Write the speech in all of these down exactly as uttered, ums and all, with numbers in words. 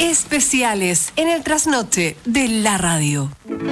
especiales en el trasnoche de la radio.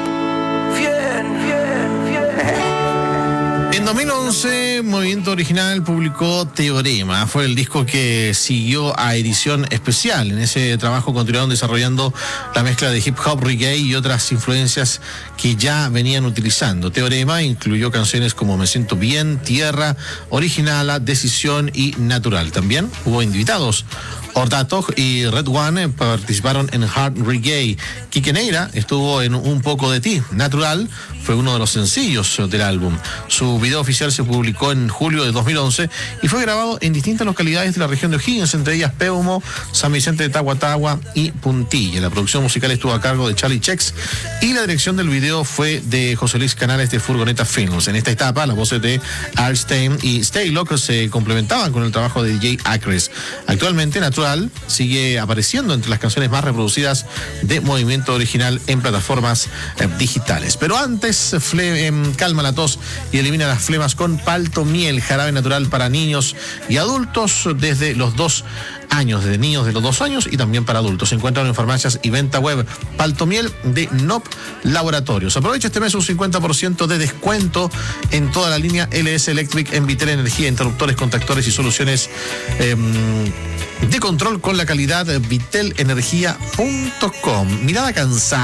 En dos mil once, Movimiento Original publicó Teorema. Fue el disco que siguió a Edición Especial. En ese trabajo continuaron desarrollando la mezcla de hip hop, reggae y otras influencias que ya venían utilizando. Teorema incluyó canciones como Me Siento Bien, Tierra, Originala, Decisión y Natural. También hubo invitados. Ordatog y Red One participaron en Hard Reggae. Quique Neira estuvo en Un Poco de Ti. Natural fue uno de los sencillos del álbum. Su video oficial se publicó en julio de dos mil once y fue grabado en distintas localidades de la región de O'Higgins, entre ellas Peumo, San Vicente de Tahuatahua y Puntilla. La producción musical estuvo a cargo de Charlie Chex y la dirección del video fue de José Luis Canales de Furgoneta Films. En esta etapa, las voces de Al Stein y Staylock se complementaban con el trabajo de D J Acres. Actualmente, Natural sigue apareciendo entre las canciones más reproducidas de Movimiento Original en plataformas eh, digitales. Pero antes, fle, eh, calma la tos y elimina las flemas con Palto Miel, jarabe natural para niños y adultos desde los dos años, desde niños de los dos años y también para adultos. Se encuentran en farmacias y venta web. Palto Miel de N O P Laboratorios. Aprovecha este mes un cincuenta por ciento de descuento en toda la línea L S Electric en Vitel Energía, interruptores, contactores y soluciones eh, de control con la calidad vitel energía punto com. Mirada cansada.